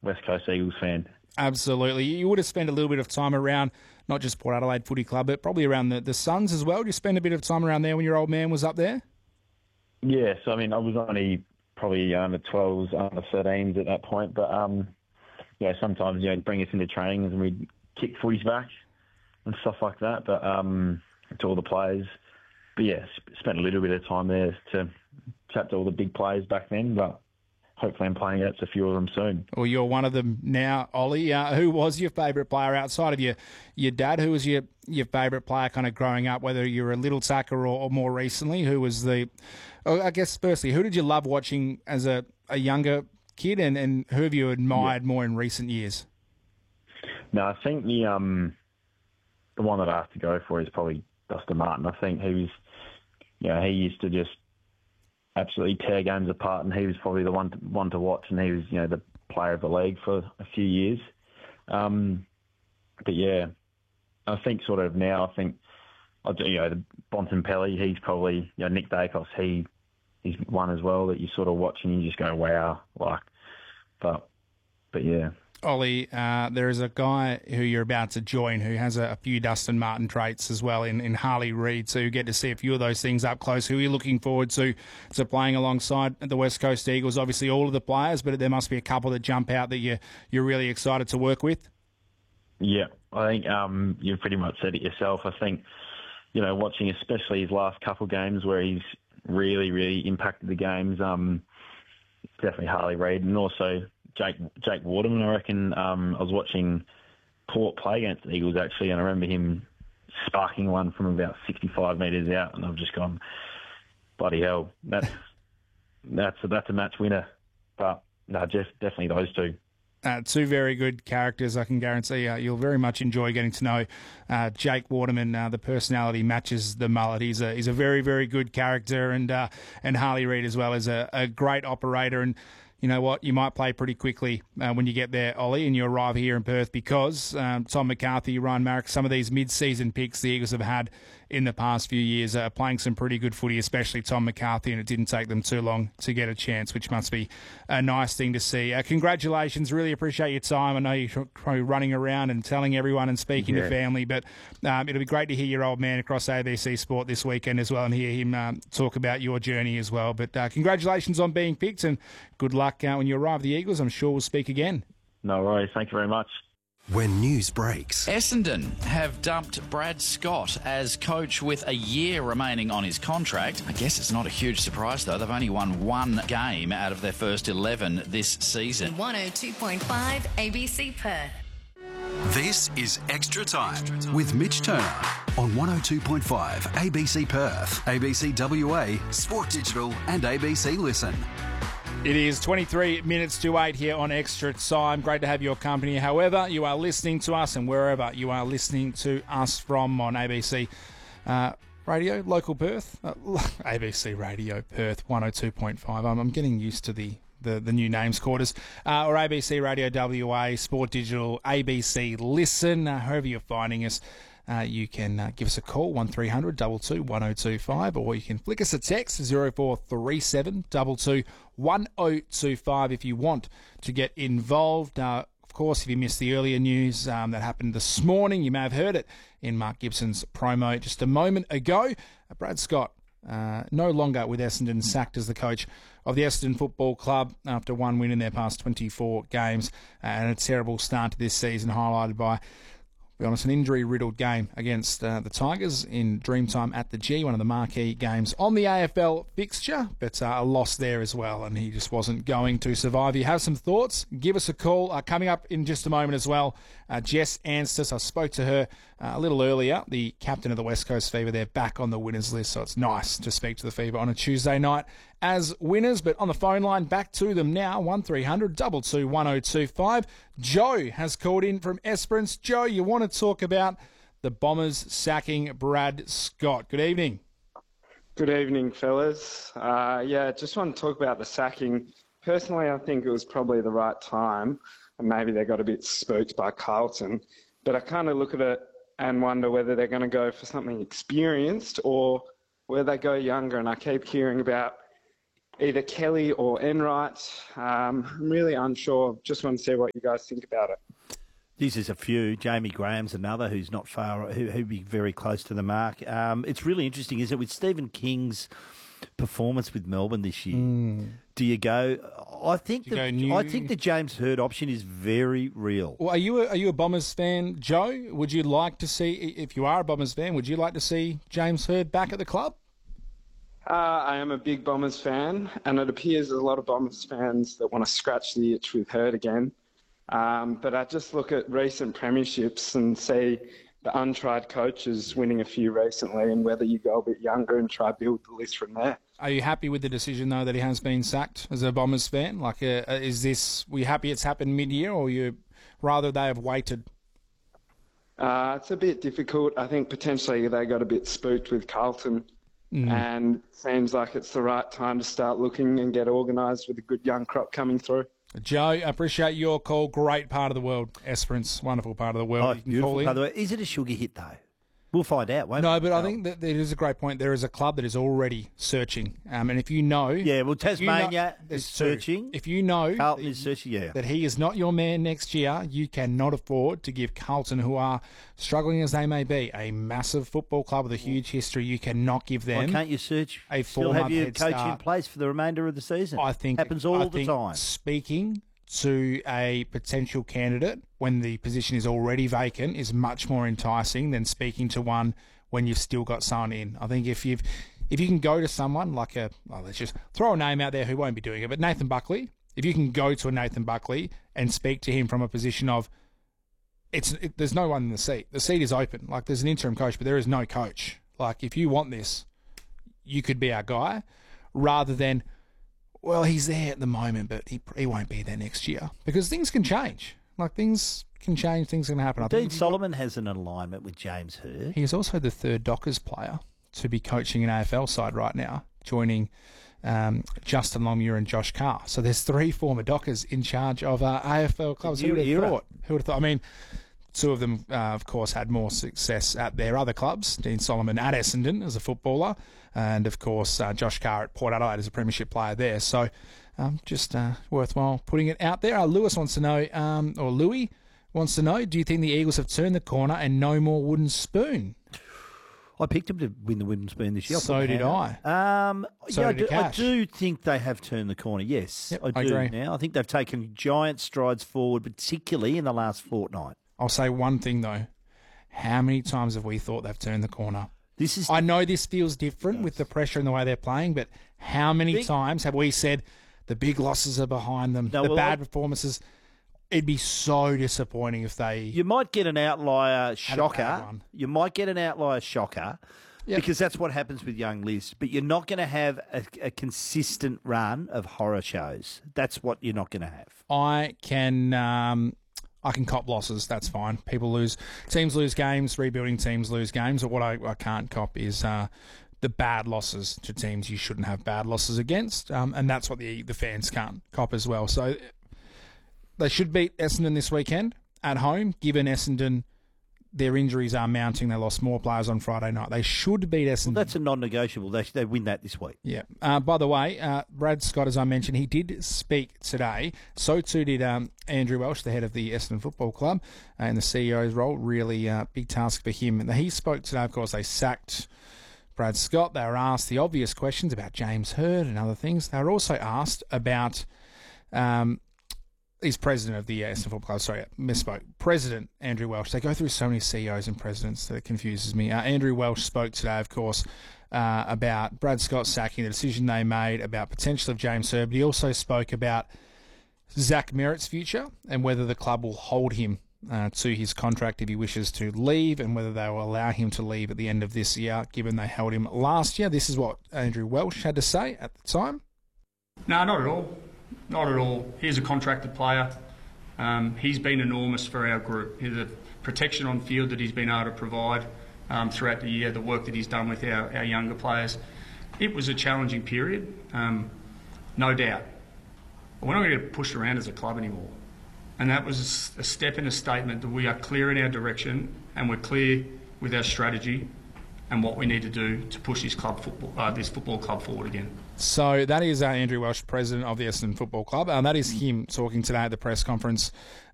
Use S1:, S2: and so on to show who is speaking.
S1: West Coast Eagles fan.
S2: Absolutely. You would have spent a little bit of time around not just Port Adelaide Footy Club, but probably around the Suns as well. Did you spend a bit of time around there when your old man was up there?
S1: Yes, I mean, I was only probably under 12s, under 13s at that point, but sometimes bring us into trainings and we'd kick footies back and stuff like that. But to all the players, but yeah, spent a little bit of time there to chat to all the big players back then. But hopefully, I'm playing against a few of them soon.
S2: Well, you're one of them now, Ollie. Who was your favourite player outside of your dad? Who was your favourite player kind of growing up, whether you're a little tacker or more recently? Who was I guess, firstly, who did you love watching as a younger kid, and who have you admired more in recent years?
S1: No, I think the one that I have to go for is probably Dustin Martin. I think he used to just absolutely tear games apart, and he was probably the one to watch, and he was the player of the league for a few years. But yeah, I think sort of now the Bontempelli, he's probably Nick Dacos, he's one as well that you sort of watch and you just go wow, but yeah.
S2: Ollie, there is a guy who you're about to join who has a few Dustin Martin traits as well in Harley Reid, so you get to see a few of those things up close. Who are you looking forward to playing alongside the West Coast Eagles? Obviously all of the players, but there must be a couple that jump out that you're really excited to work with.
S1: Yeah, I think you've pretty much said it yourself. I think, watching especially his last couple games where he's really, really impacted the games, definitely Harley Reid, and also Jake Waterman. I reckon I was watching Port play against the Eagles actually, and I remember him sparking one from about 65 metres out, and I've just gone, bloody hell, that's a match winner. But no, definitely those two.
S2: Two very good characters. I can guarantee you'll very much enjoy getting to know Jake Waterman. The personality matches the mullet. He's a very, very good character, and Harley Reid as well is a great operator. And you know what? You might play pretty quickly when you get there, Ollie, and you arrive here in Perth because Tom McCarthy, Ryan Marrick, some of these mid-season picks the Eagles have had in the past few years are playing some pretty good footy, especially Tom McCarthy, and it didn't take them too long to get a chance, which must be a nice thing to see. Congratulations. Really appreciate your time. I know you're probably running around and telling everyone and speaking to family, but it'll be great to hear your old man across ABC Sport this weekend as well and hear him talk about your journey as well. But congratulations on being picked, and good luck when you arrive at the Eagles. I'm sure we'll speak again.
S1: No worries. Thank you very much.
S3: When news breaks,
S4: Essendon have dumped Brad Scott as coach with a year remaining on his contract. I guess it's not a huge surprise, though. They've only won one game out of their first 11 this season.
S5: 102.5 ABC Perth.
S3: This is Extra Time with Mitch Turner on 102.5 ABC Perth, ABC WA, Sport Digital and ABC Listen.
S2: It is 23 minutes to 8 here on Extra Time. Great to have your company. However, you are listening to us and wherever you are listening to us from on ABC Radio, local Perth, ABC Radio Perth 102.5. I'm getting used to the new names quarters, or ABC Radio WA, Sport Digital, ABC Listen, wherever you're finding us. You can give us a call, 1300 22 1025, or you can flick us a text, 0437 22 1025 if you want to get involved. Of course, if you missed the earlier news that happened this morning, you may have heard it in Mark Gibson's promo just a moment ago. Brad Scott, no longer with Essendon, sacked as the coach of the Essendon Football Club after one win in their past 24 games, and a terrible start to this season highlighted by, to be honest, an injury-riddled game against the Tigers in Dreamtime at the G, one of the marquee games on the AFL fixture, but a loss there as well, and he just wasn't going to survive. If you have some thoughts, give us a call. Coming up in just a moment as well, Jess Anstis, I spoke to her a little earlier, the captain of the West Coast Fever. They're back on the winners list, so it's nice to speak to the Fever on a Tuesday night as winners. But on the phone line, back to them now, 1300 22 1025. Joe has called in from Esperance. Joe, you want to talk about the Bombers sacking Brad Scott. Good evening.
S6: Good evening, fellas. Just want to talk about the sacking. Personally, I think it was probably the right time, and maybe they got a bit spooked by Carlton. But I kind of look at it and wonder whether they're going to go for something experienced or whether they go younger. And I keep hearing about either Kelly or Enright. I'm really unsure. Just want to see what you guys think about it.
S7: This is a few. Jamie Graham's another who's not far, who'd be very close to the mark. It's really interesting, isn't it, with Stephen King's performance with Melbourne this year? Do you go? I think the James Hird option is very real.
S2: Well, are you a Bombers fan, Joe? Would you like to see, if you are a Bombers fan, would you like to see James Hird back at the club?
S6: I am a big Bombers fan, and it appears there's a lot of Bombers fans that want to scratch the itch with Hird again. But I just look at recent premierships and see the untried coaches winning a few recently, and whether you go a bit younger and try build the list from there.
S2: Are you happy with the decision, though, that he has been sacked as a Bombers fan? Like, were you happy it's happened mid-year, or you rather they have waited?
S6: It's a bit difficult. I think potentially they got a bit spooked with Carlton, and it seems like it's the right time to start looking and get organised with a good young crop coming through.
S2: Joe, I appreciate your call. Great part of the world. Esperance, wonderful part of the world.
S7: Beautiful part of the world. Is it a sugar hit, though? We'll find out, won't we?
S2: No, but I think that it is a great point. There is a club that is already searching. And if you know...
S7: Yeah, well, Tasmania is searching.
S2: If you know
S7: Carlton is searching,
S2: that he is not your man next year, you cannot afford to give Carlton, who are struggling as they may be, a massive football club with a huge history, you cannot give them...
S7: Why can't you search?
S2: A
S7: still have your coach in place for the remainder of the season?
S2: I think...
S7: Happens all the time.
S2: Speaking to a potential candidate when the position is already vacant is much more enticing than speaking to one when you've still got someone in. I think if you can go to someone like let's just throw a name out there who won't be doing it, but Nathan Buckley, if you can go to a Nathan Buckley and speak to him from a position of there's no one in the seat. The seat is open. Like, there's an interim coach, but there is no coach. Like, if you want this, you could be our guy, rather than, well, he's there at the moment, but he won't be there next year. Because things can change. Like, things can change, things can happen.
S7: Dean Solomon has an alignment with James Hird.
S2: He is also the third Dockers player to be coaching an AFL side right now, joining Justin Longmuir and Josh Carr. So there's 3 former Dockers in charge of AFL clubs. Who would have thought? Who would have thought? I mean, 2 of them, of course, had more success at their other clubs. Dean Solomon at Essendon as a footballer, and, of course, Josh Carr at Port Adelaide as a premiership player there. So just worthwhile putting it out there. Lewis wants to know, or Louis wants to know, do you think the Eagles have turned the corner and no more wooden spoon?
S7: I picked them to win the wooden spoon this year.
S2: So did I.
S7: I do think they have turned the corner, yes.
S2: Yep,
S7: I do
S2: agree.
S7: now. I think they've taken giant strides forward, particularly in the last fortnight.
S2: I'll say one thing, though. How many times have we thought they've turned the corner? I know this feels different with the pressure and the way they're playing, but how many times have we said the big losses are behind them, bad performances? It'd be so disappointing if they...
S7: You might get an outlier shocker. You might get an outlier shocker because that's what happens with young Liz. But you're not going to have a consistent run of horror shows. That's what you're not going to have.
S2: I can cop losses. That's fine. Teams lose games. Rebuilding teams lose games. But what I can't cop is the bad losses to teams you shouldn't have bad losses against. And that's what the fans can't cop as well. So they should beat Essendon this weekend at home, given Essendon, their injuries are mounting. They lost more players on Friday night. They should beat Essendon.
S7: Well, that's a non-negotiable. They win that this week.
S2: Yeah. By the way, Brad Scott, as I mentioned, he did speak today. So too did Andrew Welsh, the head of the Essendon Football Club, in the CEO's role. Really big task for him. He spoke today. Of course, they sacked Brad Scott. They were asked the obvious questions about James Hird and other things. They were also asked about... He's president of the Essendon Football Club. Sorry, I misspoke. President Andrew Welsh. They go through so many CEOs and presidents that it confuses me. Andrew Welsh spoke today, of course, about Brad Scott sacking, the decision they made, about potential of James Hird. But he also spoke about Zach Merritt's future and whether the club will hold him to his contract if he wishes to leave, and whether they will allow him to leave at the end of this year, given they held him last year. This is what Andrew Welsh had to say at the time.
S8: No, not at all. Not at all. He's a contracted player. He's been enormous for our group. The protection on field that he's been able to provide throughout the year, the work that he's done with our younger players. It was a challenging period, no doubt. But we're not going to get pushed around as a club anymore. And that was a step in a statement that we are clear in our direction and we're clear with our strategy and what we need to do to push this football club forward again.
S2: So that is Andrew Welsh, president of the Essendon Football Club. That is him talking today at the press conference